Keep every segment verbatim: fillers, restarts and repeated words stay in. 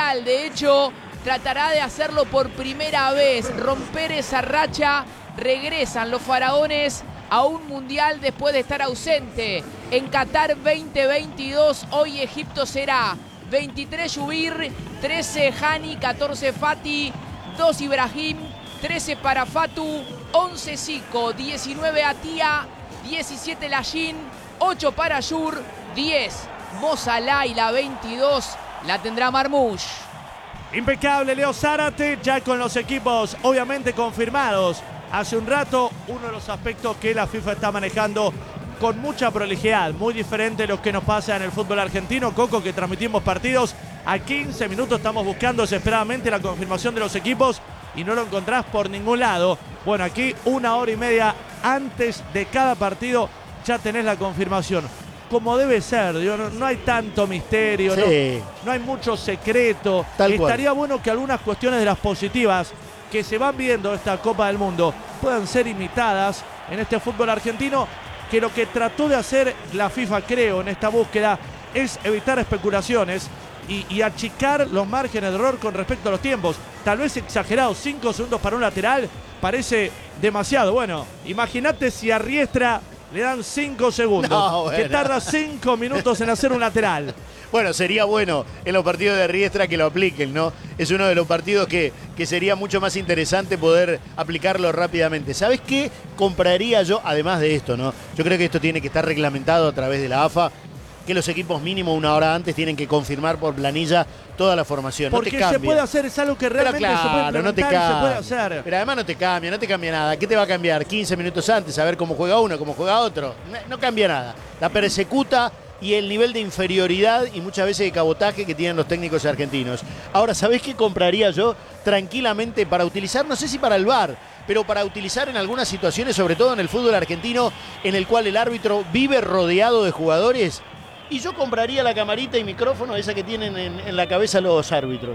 mundial. De hecho, tratará de hacerlo por primera vez, romper esa racha. Regresan los faraones a un mundial después de estar ausente. En Qatar veinte veintidós, hoy Egipto será veintitrés Yubir, trece Hani, catorce Fati, dos Ibrahim, trece para Fatu, once Zico, diecinueve Atia, diecisiete Lashin, ocho para Yur, diez Mo Salah y la veintidós la tendrá Marmoush. Impecable Leo Zárate, ya con los equipos obviamente confirmados. Hace un rato, uno de los aspectos que la FIFA está manejando con mucha prolijidad, muy diferente de lo que nos pasa en el fútbol argentino. Coco, que transmitimos partidos a quince minutos, estamos buscando desesperadamente la confirmación de los equipos y no lo encontrás por ningún lado. Bueno, aquí una hora y media antes de cada partido ya tenés la confirmación. Como debe ser, digo, no, no hay tanto misterio, sí. no, no hay mucho secreto. Tal Estaría cual. Bueno que algunas cuestiones de las positivas que se van viendo esta Copa del Mundo puedan ser imitadas en este fútbol argentino, que lo que trató de hacer la FIFA, creo, en esta búsqueda es evitar especulaciones y, y achicar los márgenes de error con respecto a los tiempos. Tal vez exagerado, cinco segundos para un lateral parece demasiado. Bueno, imagínate si a Riestra le dan cinco segundos, no, bueno. que tarda cinco minutos en hacer un lateral. Bueno, sería bueno en los partidos de Riestra que lo apliquen, ¿no? Es uno de los partidos que, que sería mucho más interesante poder aplicarlo rápidamente. ¿Sabes qué compraría yo, además de esto, no? Yo creo que esto tiene que estar reglamentado a través de la A F A, que los equipos mínimo una hora antes tienen que confirmar por planilla toda la formación. Porque no te cambia. Se puede hacer, es algo que realmente claro, se puede implementar, no te cambia. Se puede hacer. Pero además no te cambia, no te cambia nada. ¿Qué te va a cambiar? quince minutos antes, a ver cómo juega uno, cómo juega otro. No, no cambia nada. La persecuta y el nivel de inferioridad y muchas veces de cabotaje que tienen los técnicos argentinos. Ahora, ¿sabés qué compraría yo tranquilamente para utilizar? No sé si para el V A R, pero para utilizar en algunas situaciones, sobre todo en el fútbol argentino, en el cual el árbitro vive rodeado de jugadores. Y yo compraría la camarita y micrófono esa que tienen en, en la cabeza los árbitros.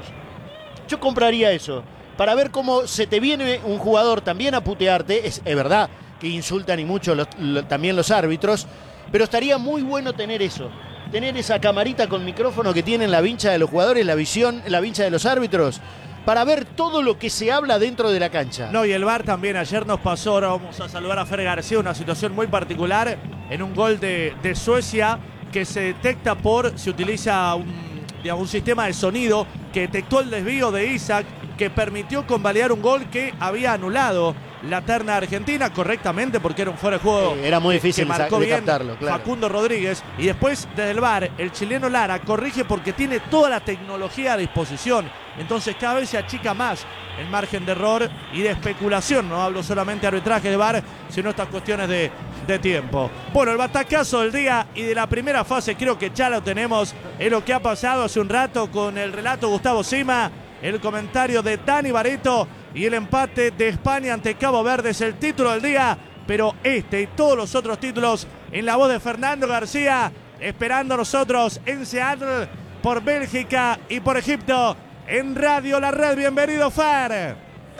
Yo compraría eso, para ver cómo se te viene un jugador también a putearte. Es, es verdad que insultan y mucho los, lo, también los árbitros, pero estaría muy bueno tener eso. Tener esa camarita con micrófono que tienen la vincha de los jugadores, la visión, la vincha de los árbitros, para ver todo lo que se habla dentro de la cancha. No, y el V A R también ayer nos pasó, ahora vamos a saludar a Fer García, una situación muy particular en un gol de, de Suecia, que se detecta por, se utiliza un, digamos, un sistema de sonido que detectó el desvío de Isaac, que permitió convalidar un gol que había anulado la terna argentina correctamente, porque era un fuera de juego. Eh, era muy difícil que marcó de bien captarlo, claro. Facundo Rodríguez. Y después, desde el V A R, el chileno Lara corrige porque tiene toda la tecnología a disposición. Entonces cada vez se achica más el margen de error y de especulación. No hablo solamente de arbitraje de V A R, sino estas cuestiones de, de tiempo. Bueno, el batacazo del día y de la primera fase creo que ya lo tenemos. Es lo que ha pasado hace un rato con el relato de Gustavo Sima, el comentario de Dani Barreto y el empate de España ante Cabo Verde. Es el título del día, pero este y todos los otros títulos en la voz de Fernando García, esperando nosotros en Seattle por Bélgica y por Egipto en Radio La Red. Bienvenido, Fer.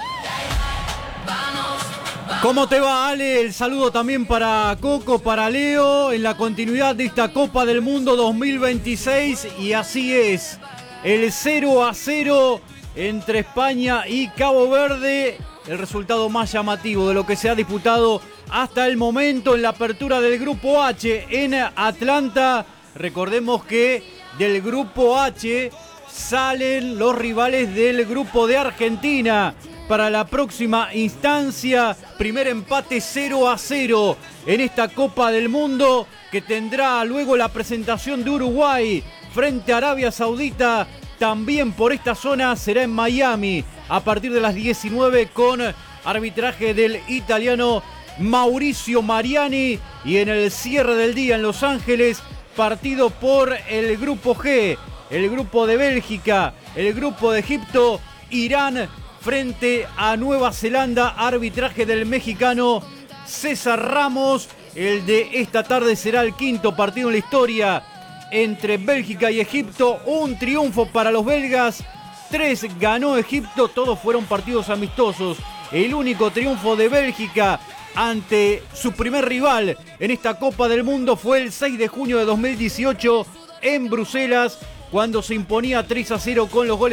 ¿Cómo te va, Ale? El saludo también para Coco, para Leo, en la continuidad de esta Copa del Mundo dos mil veintiséis. Y así es, el cero a cero entre España y Cabo Verde, el resultado más llamativo de lo que se ha disputado hasta el momento en la apertura del Grupo H en Atlanta. Recordemos que del Grupo H salen los rivales del Grupo de Argentina para la próxima instancia. Primer empate cero a cero en esta Copa del Mundo, que tendrá luego la presentación de Uruguay frente a Arabia Saudita. También por esta zona será en Miami a partir de las diecinueve con arbitraje del italiano Mauricio Mariani. Y en el cierre del día en Los Ángeles, partido por el Grupo G, el Grupo de Bélgica, el Grupo de Egipto, Irán frente a Nueva Zelanda, arbitraje del mexicano César Ramos. El de esta tarde será el quinto partido en la historia entre Bélgica y Egipto. Un triunfo para los belgas, tres ganó Egipto, todos fueron partidos amistosos. El único triunfo de Bélgica ante su primer rival en esta Copa del Mundo fue el seis de junio de dos mil dieciocho en Bruselas, cuando se imponía tres a cero con los goles